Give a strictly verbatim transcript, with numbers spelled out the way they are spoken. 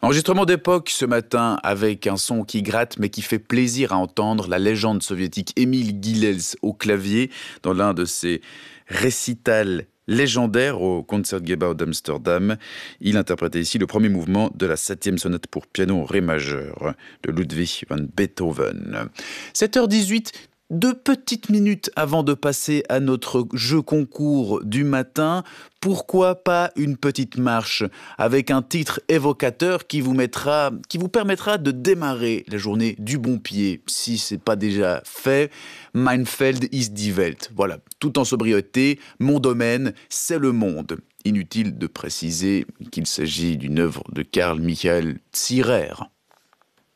Enregistrement d'époque ce matin avec un son qui gratte mais qui fait plaisir à entendre, la légende soviétique Émile Gilels au clavier dans l'un de ses récitals légendaires au Concertgebouw d'Amsterdam. Il interprétait ici le premier mouvement de la septième sonate pour piano en ré majeur de Ludwig van Beethoven. sept heures dix-huit, deux petites minutes avant de passer à notre jeu concours du matin. Pourquoi pas une petite marche avec un titre évocateur qui vous mettra, qui vous permettra de démarrer la journée du bon pied, si c'est pas déjà fait. Mein Feld ist die Welt. Voilà, tout en sobriété, mon domaine, c'est le monde. Inutile de préciser qu'il s'agit d'une œuvre de Karl Michael Zierer.